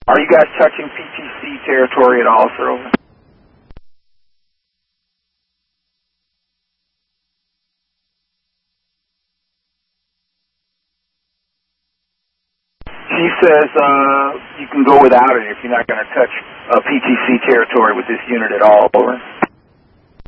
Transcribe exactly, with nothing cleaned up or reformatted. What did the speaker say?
Are you guys touching P T C territory at all, sir? Over? She says uh, you can go without it if you're not going to touch uh, P T C territory with this unit at all. Over.